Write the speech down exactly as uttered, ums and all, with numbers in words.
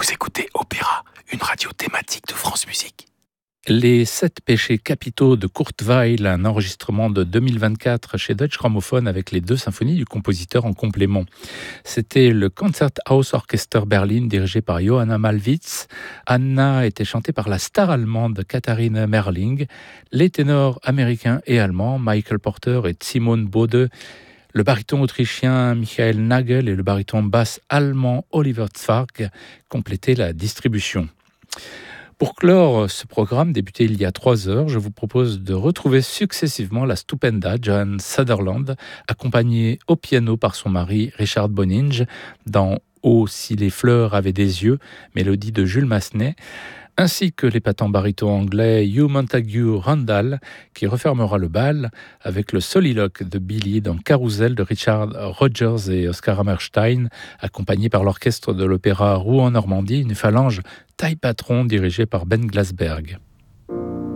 Vous écoutez Opéra, une radio thématique de France Musique. Les sept péchés capitaux de Kurt Weill, un enregistrement de deux mille vingt-quatre chez Deutsche Grammophon avec les deux symphonies du compositeur en complément. C'était le Konzerthaus Orchester Berlin dirigé par Johanna Malwitz. Anna était chantée par la star allemande Katharine Merling, les ténors américains et allemands Michael Porter et Simone Bode, le baryton autrichien Michael Nagel et le baryton basse allemand Oliver Zwarg complétaient la distribution. Pour clore ce programme débuté il y a trois heures, je vous propose de retrouver successivement la stupenda Joan Sutherland, accompagnée au piano par son mari Richard Boninge dans « Oh, si les fleurs avaient des yeux », mélodie de Jules Massenet, ainsi que l'épatant baryton anglais Hugh Montague Randall, qui refermera le bal avec le soliloque de Billy dans Carousel de Richard Rodgers et Oscar Hammerstein, accompagné par l'orchestre de l'opéra Rouen-Normandie, une phalange taille patron dirigée par Ben Glasberg.